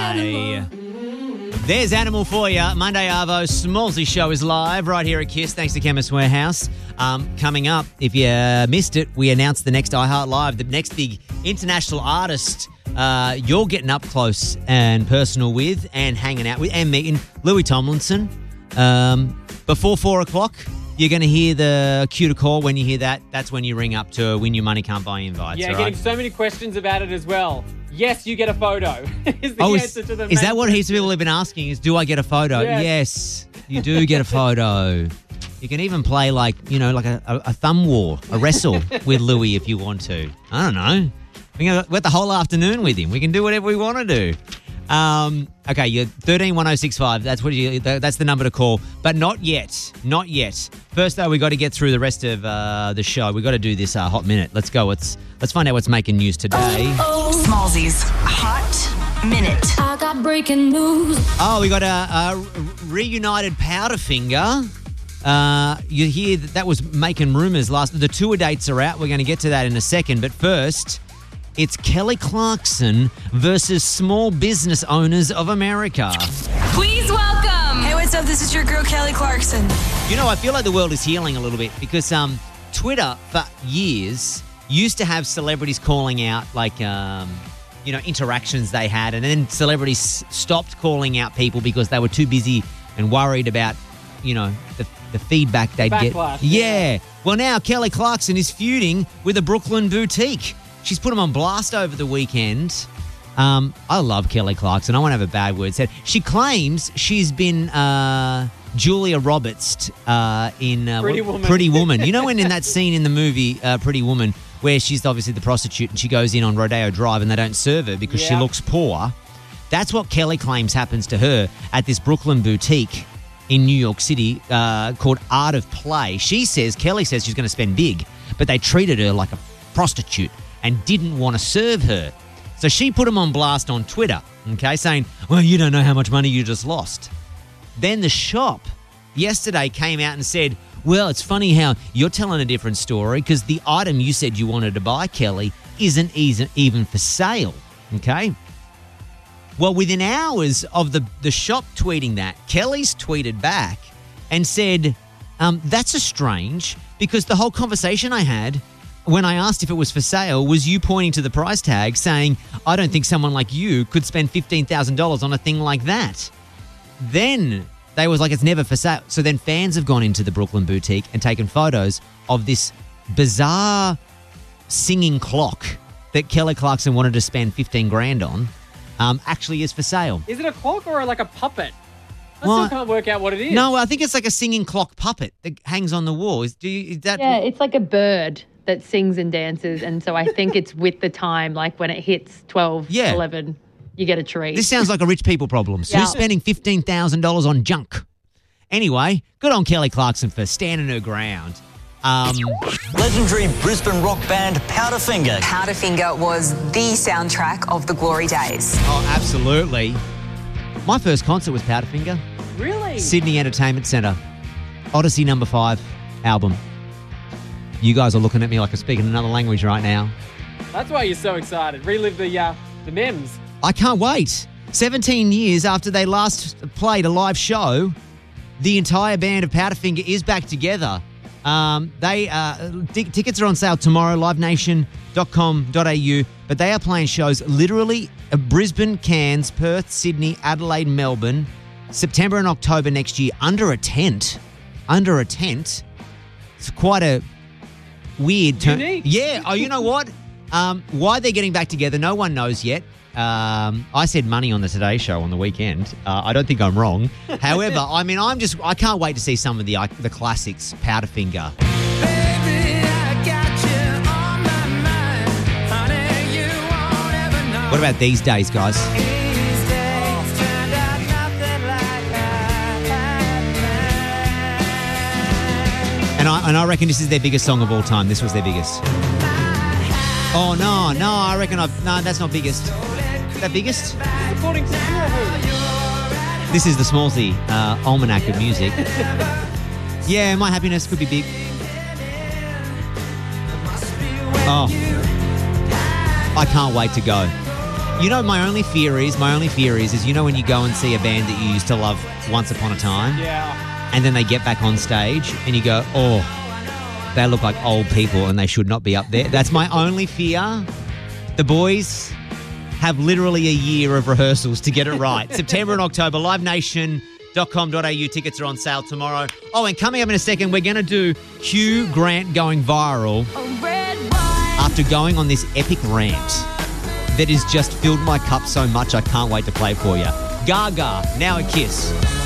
Monday. There's Animal for you. Monday Arvo, Smallsy Show is live right here at KISS. Thanks to Chemist Warehouse. Coming up, if you missed it, we announced the next iHeart Live, the next big international artist you're getting up close and personal with and hanging out with and meeting Louis Tomlinson. Before 4 o'clock, you're going to hear the cue to call. When you hear that, that's when you ring up to win your money, can't buy invites. Yeah, right? getting so many questions about it as well. Yes, you get a photo. Is the answer to the is that what heaps of people have been asking is, do I get a photo? Yes, you do get a photo. You can even play like a thumb war, a wrestle with Louis if you want to. I don't know. We got the whole afternoon with him. We can do whatever we want to do. Okay, you're 131065. That's the number to call, but not yet. Not yet. First, though, we got to get through the rest of the show. We got to do this hot minute. Let's go. Let's find out what's making news today. Smallsy's Hot Minute. I got breaking news. Oh, we got a reunited Powderfinger. You hear that was making rumours the tour dates are out. We're going to get to that in a second, but first, it's Kelly Clarkson versus Small Business Owners of America. Please welcome. Hey, what's up? This is your girl, Kelly Clarkson. You know, I feel like the world is healing a little bit because Twitter for years used to have celebrities calling out interactions they had, and then celebrities stopped calling out people because they were too busy and worried about, the feedback they'd get. Yeah. Well, now Kelly Clarkson is feuding with a Brooklyn boutique. She's put him on blast over the weekend. I love Kelly Clarkson. I won't have a bad word said. She claims she's been Julia Roberts in Pretty Woman. You know when in that scene in the movie Pretty Woman where she's obviously the prostitute and she goes in on Rodeo Drive and they don't serve her because she looks poor? That's what Kelly claims happens to her at this Brooklyn boutique in New York City called Art of Play. Kelly says she's going to spend big, but they treated her like a prostitute and didn't want to serve her. So she put him on blast on Twitter, okay, saying, well, you don't know how much money you just lost. Then the shop yesterday came out and said, well, it's funny how you're telling a different story because the item you said you wanted to buy, Kelly, isn't even for sale, okay? Well, within hours of the shop tweeting that, Kelly's tweeted back and said, that's a strange because the whole conversation I had when I asked if it was for sale was you pointing to the price tag saying, I don't think someone like you could spend $15,000 on a thing like that. Then they was like, it's never for sale. So then fans have gone into the Brooklyn boutique and taken photos of this bizarre singing clock that Kelly Clarkson wanted to spend $15,000 on, actually is for sale. Is it a clock or like a puppet? I still can't work out what it is. No, I think it's like a singing clock puppet that hangs on the wall. Yeah, it's like a bird that sings and dances, and so I think it's with the time, like when it hits 12, 11, you get a treat. This sounds like a rich people problem. So who's spending $15,000 on junk? Anyway, good on Kelly Clarkson for standing her ground. Legendary Brisbane rock band Powderfinger. Powderfinger was the soundtrack of the glory days. Oh, absolutely. My first concert was Powderfinger. Really? Sydney Entertainment Centre. Odyssey No. 5 album. You guys are looking at me like I'm speaking another language right now. That's why you're so excited. Relive the memes. I can't wait. 17 years after they last played a live show, the entire band of Powderfinger is back together. Tickets are on sale tomorrow, livenation.com.au, but they are playing shows literally Brisbane, Cairns, Perth, Sydney, Adelaide, Melbourne, September and October next year under a tent. It's quite a weird turn. Unique. Yeah. Oh, you know what? Why they're getting back together, no one knows yet. I said money on the Today Show on the weekend. I don't think I'm wrong. However, I mean, I can't wait to see some of the classics. Powderfinger. Baby, I got you on my mind. Honey, you won't ever know. What about these days, guys? And I reckon this is their biggest song of all time. This was their biggest. Oh, no, I reckon no, that's not biggest. Is that biggest? According to who? This is the Smallsy almanac of music. Yeah, My Happiness could be big. Oh, I can't wait to go. You know, my only fear is, you know when you go and see a band that you used to love once upon a time? Yeah. And then they get back on stage and you go, oh, they look like old people and they should not be up there. That's my only fear. The boys have literally a year of rehearsals to get it right. September and October, livenation.com.au. Tickets are on sale tomorrow. Oh, and coming up in a second, we're going to do Hugh Grant going viral after going on this epic rant that has just filled my cup so much I can't wait to play for you. Gaga, now a Kiss.